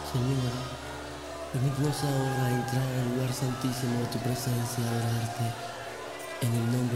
Señor, permítanos ahora entrar al lugar santísimo de tu presencia, adorarte en el nombre